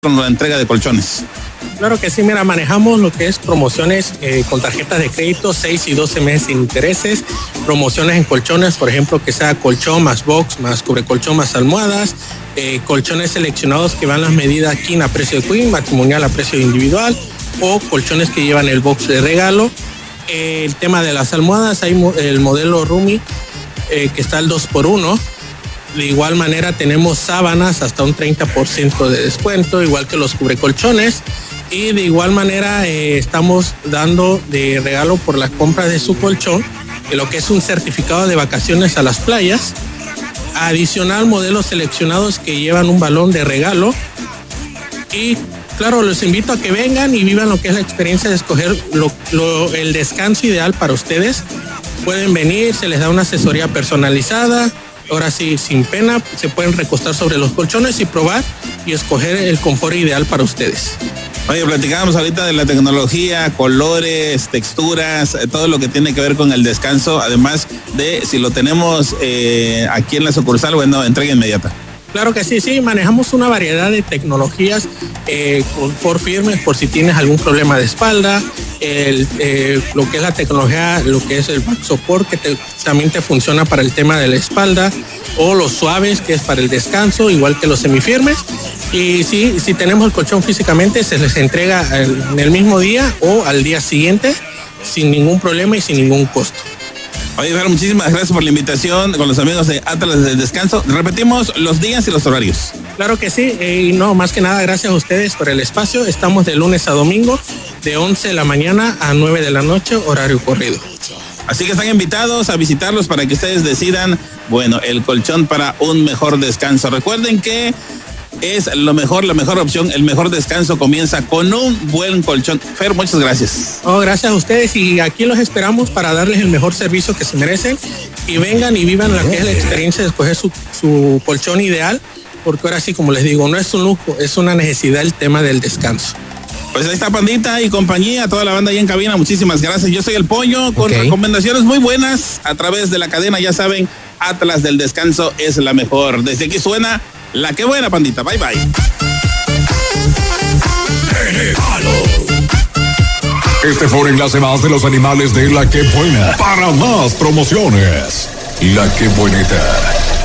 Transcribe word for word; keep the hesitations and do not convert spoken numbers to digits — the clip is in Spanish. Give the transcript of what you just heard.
con la entrega de colchones. Claro que sí, mira, manejamos lo que es promociones eh, con tarjetas de crédito, seis y doce meses sin intereses, promociones en colchones, por ejemplo, que sea colchón más box, más cubrecolchón más almohadas, eh, colchones seleccionados que van las medidas king a precio de queen, matrimonial a precio individual, o colchones que llevan el box de regalo. Eh, el tema de las almohadas, hay mo- el modelo Rumi, eh, que está al dos por uno. De igual manera tenemos sábanas hasta un treinta por ciento de descuento, igual que los cubrecolchones. Y de igual manera eh, estamos dando de regalo por la compra de su colchón, de lo que es un certificado de vacaciones a las playas. Adicional, modelos seleccionados que llevan un balón de regalo. Y claro, los invito a que vengan y vivan lo que es la experiencia de escoger lo, lo, el descanso ideal para ustedes. Pueden venir, se les da una asesoría personalizada. Ahora sí, sin pena, se pueden recostar sobre los colchones y probar y escoger el confort ideal para ustedes. Oye, platicábamos ahorita de la tecnología, colores, texturas, todo lo que tiene que ver con el descanso, además de si lo tenemos eh, aquí en la sucursal, bueno, entrega inmediata. Claro que sí, sí, manejamos una variedad de tecnologías, eh, confort firmes por si tienes algún problema de espalda, el, eh, lo que es la tecnología, lo que es el back support, que te, también te funciona para el tema de la espalda, o los suaves, que es para el descanso, igual que los semifirmes. Y sí, si tenemos el colchón físicamente, se les entrega en el mismo día o al día siguiente, sin ningún problema y sin ningún costo. Oye, Fer, muchísimas gracias por la invitación con los amigos de Atlas del Descanso. Repetimos los días y los horarios. Claro que sí, eh, y no, más que nada, gracias a ustedes por el espacio. Estamos de lunes a domingo, de once de la mañana a nueve de la noche, horario corrido. Así que están invitados a visitarlos para que ustedes decidan, bueno, el colchón para un mejor descanso. Recuerden que es lo mejor, la mejor opción, el mejor descanso comienza con un buen colchón. Fer, muchas gracias. Oh, gracias a ustedes y aquí los esperamos para darles el mejor servicio que se merecen y vengan y vivan la que es la experiencia de escoger su, su colchón ideal, porque ahora sí, como les digo, no es un lujo, es una necesidad el tema del descanso. Pues ahí está Pandita y compañía, toda la banda ahí en cabina, muchísimas gracias. Yo soy el Pollo con Okay. recomendaciones muy buenas a través de la cadena, ya saben, Atlas del Descanso es la mejor. Desde aquí suena La Que Buena, Pandita. Bye, bye. Este fue un enlace más de los animales de La Que Buena. Para más promociones, La Que Buenita.